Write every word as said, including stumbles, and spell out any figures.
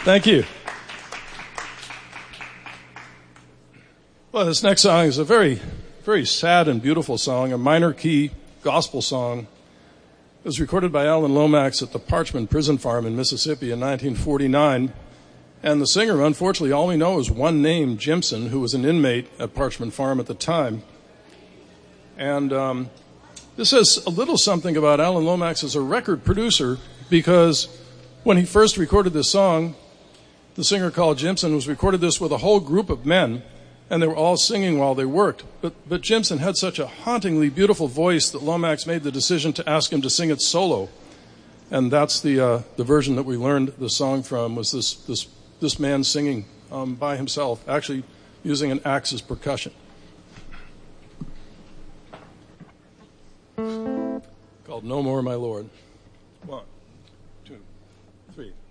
Thank you. Well, this next song is a very, very sad and beautiful song, a minor key gospel song. It was recorded by Alan Lomax at the Parchman Prison Farm in Mississippi in nineteen forty-nine. And the singer, unfortunately, all we know is one name, Jimson, who was an inmate at Parchman Farm at the time. And um, this says a little something about Alan Lomax as a record producer, because when he first recorded this song, the singer called Jimson was recorded this with a whole group of men, and they were all singing while they worked. But, but Jimson had such a hauntingly beautiful voice that Lomax made the decision to ask him to sing it solo. And that's the uh, the version that we learned the song from, was this this this man singing um, by himself, actually using an axe as percussion. Called No More, My Lord. One, two, three.